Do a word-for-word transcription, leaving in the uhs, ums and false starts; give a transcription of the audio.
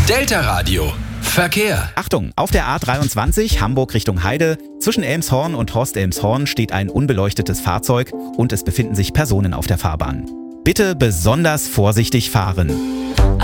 Delta Radio. Verkehr. Achtung, auf der A dreiundzwanzig Hamburg Richtung Heide. Zwischen Elmshorn und Horst-Elmshorn steht ein unbeleuchtetes Fahrzeug und es befinden sich Personen auf der Fahrbahn. Bitte besonders vorsichtig fahren.